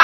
嗨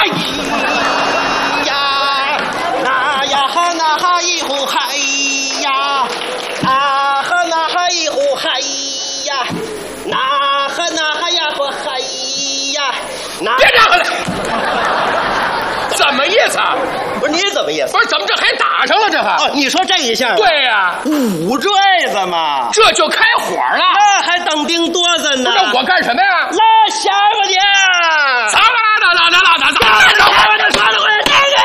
呀，那呀哈那哈一呼嗨呀，啊哈那哈一呼嗨呀，那哈那哈呀呼嗨呀， 别打了，怎么意思啊？ 不是你怎么意思？ 不是，怎么这还打上了？这还？ 哦，你说这一下？ 对呀， 五坠子嘛， 这就开火了。 那还等丁多子呢。 那我干什么呀？ 拉下巴去！ 咋啦啦啦啦啦啦！ 下巴就刷了回来，这个。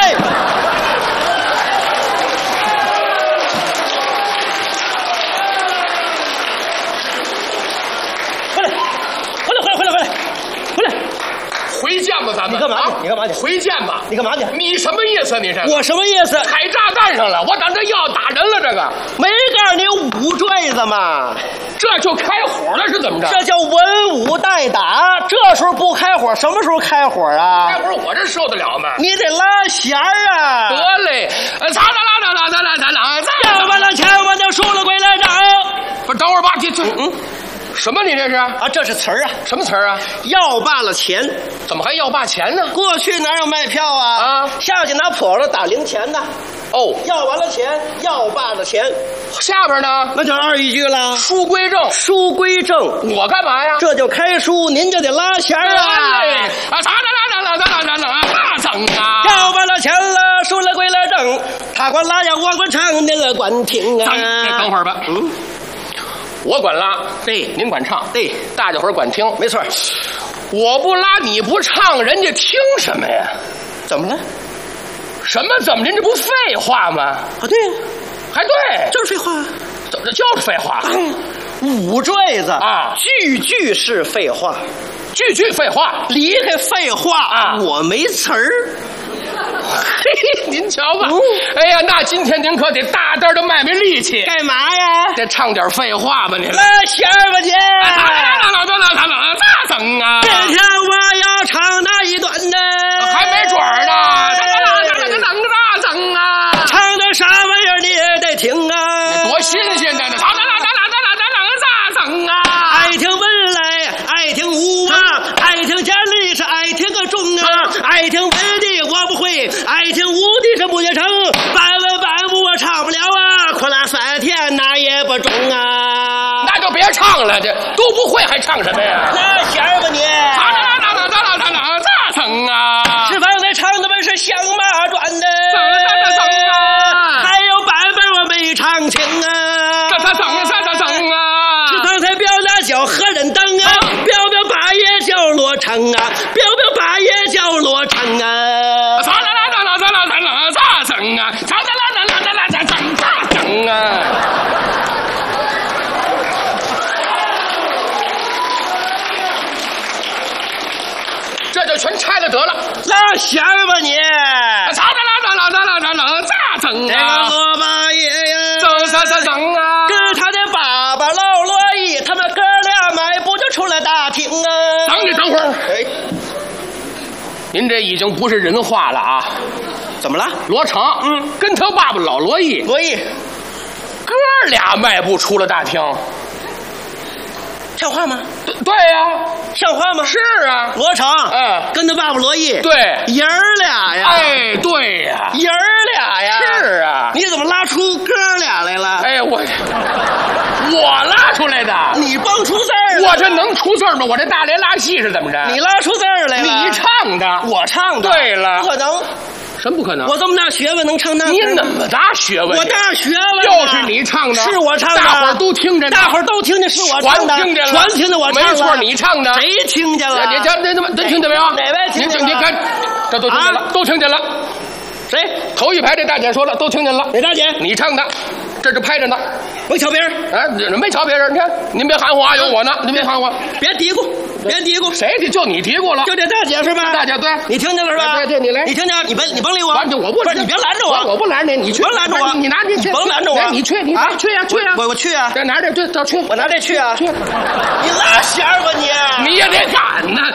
回来！ 回见吧，咱们。 你干嘛去？你干嘛去？ 回见吧。 你干嘛去？ 你什么意思？你这我什么意思？ 踩炸弹上了，我等着要打人了，这个没告诉你五坠子吗？ 这就开火了，是怎么着？ 这叫文武带打，这时候不开火，什么时候开火啊？ 那不是我这受得了吗？ 你得拉弦儿啊！ 得嘞，咋啦啦啦啦啦啦啦！ 要完了千万就输了归来账。 不是，等会儿吧，这什么？你这是啊？这是词儿啊！ 什么词儿啊？ 要罢了钱， 怎么还要罢钱呢？ 过去哪有卖票啊？ 啊， 下去拿笸箩打零钱呢。 哦， 要完了钱，要罢了钱， 下边呢？ 那就二一句了。 书归正， 书归正， 我干嘛呀？ 这就开书，您就得拉弦儿啊！ 啊，咋啦整啊？ 要完了钱了，书了归了正，他管拉呀，我管唱，您了管听啊。 等会儿吧，我管拉， 对， 您管唱， 对， 大家伙儿管听， 没错。 我不拉，你不唱，人家听什么呀？ 怎么了？ 什么？怎么？您这不废话吗？ 啊，对， 还对， 就是废话。 怎么这就是废话？ 五坠子啊， 句句是废话， 句句废话， 离开废话啊， 我没词儿。 嘿，您瞧吧，哎呀，那今天您可得大胆的卖卖力气。 干嘛呀？ 得唱点废话吧，您。 拉弦儿吧，姐。 咋整啊？ 今天我要唱哪一段呢？ 还没准儿呢。咋整啊？ 唱的啥玩意儿你也得听啊！ 多新鲜的呢！咋整啊？ 爱听文来，爱听武啊，爱听简历是爱听个中啊，爱听文的我不会，爱听武的是不也成，半文半武我唱不了啊，哭了3天那也不中啊！ 那就别唱了，这都不会还唱什么呀？ 拉弦儿吧你！ 咋整啊？ 是方才唱的本是响马转的， 整啊！ 还有版本我没唱清啊！ 咋整啊？ 是方才表那叫何人等啊？表八也叫罗成啊，表八也叫罗成啊！ 咋整啊？咋整啊？这就全拆了得了， 拉弦儿吧你！ 咋整这个啊？ 罗八爷呀， 整啊？ 跟他的爸爸老罗毅，他们哥俩迈步就出了大厅啊！ 等会儿， 哎， 您这已经不是人话了啊！ 怎么了？ 罗成，跟他爸爸老罗毅， 罗毅， 哥俩迈步出了大厅， 像话吗？ 对呀， 像话吗？ 是啊， 罗成，跟他爸爸罗毅， 对， 爷儿俩呀， 哎，对呀， 爷儿俩呀， 是啊， 你怎么拉出哥俩来了？ 哎，我拉出来的， 你蹦出字儿了， 我这能出字吗？我这大连拉戏是怎么着？ 你拉出字儿来了， 你唱的， 我唱的， 对了， 不可能， 什么不可能？ 我这么大学问能唱那？ 你那么大学问？ 我大学问， 又是你唱的， 是我唱的， 大伙儿都听着呢， 大伙儿都听见是我唱的， 全听见了， 全听见我唱的， 没错，你唱的， 谁听见了？ 你这都听见没有？ 哪位听见了？ 你看，这都听见了，都听见了。 谁？ 头一排这大姐说了，都听见了。 哪大姐？ 你唱的，这就拍着呢。 没瞧别人？ 哎，没瞧别人。你看，您别含糊啊，有我呢，您别含糊。 别嘀咕，别嘀咕。 谁的？就你嘀咕了。 就这大姐是吧？ 大姐对， 你听见了是吧？ 对，你来。 你听见？你甭理我。 我不是你别拦着我， 我不拦你，你去。 甭拦着我， 你拿你去。 甭拦着我， 你去，你去呀，去呀。 我去啊。 这拿这对，到去。 我拿这去啊。 去。 你拉弦儿吧你。 你也得赶呢。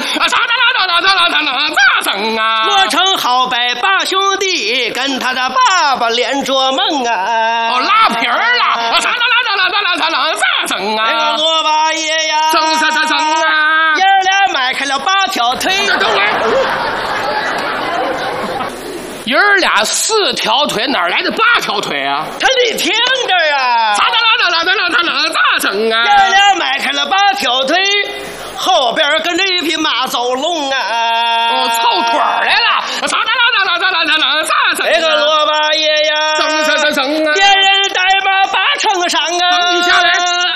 咋整啊？ 罗成好拜八兄弟，跟他的爸爸连着梦啊。 哦，拉皮儿了。咋整啊？ 那个罗八爷呀， 整啊！ 爷儿俩迈开了8条腿。 等会儿， 爷儿俩4条腿，哪来的8条腿啊？ 他你听着呀， 咋整啊？ 爷俩迈开了8条腿，后边跟着一匹马走龙啊！ 哦，凑腿儿来了，咋整？ 这个罗八爷呀， 整啊！ 别人带马把城上啊！ 等一下来，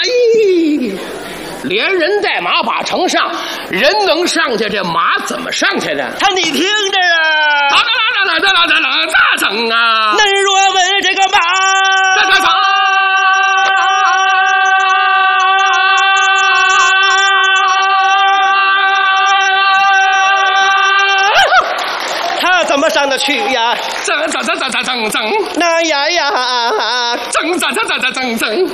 连人带马把城上，人能上去，这马怎么上去的？ 他你听着啊， 咋整啊？ 恁若问这个马，他怎么上得去呀？ 整， 那呀， 整，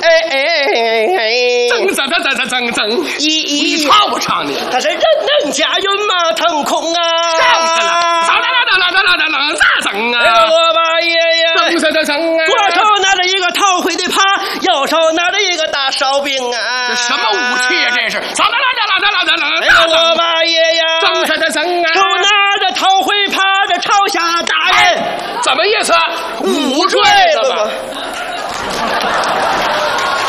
整，你唱不唱你？ 他是人能驾云马腾空啊！ 上去了，咋整啊？ 罗八爷呀， 整啊！ 左手拿着一个陶灰的耙，右手拿着一个大烧饼啊！ 这什么武器呀？这是？ 罗八爷呀， 整啊！ 手拿着陶灰耙着朝下打人， 怎么意思？五坠子吧？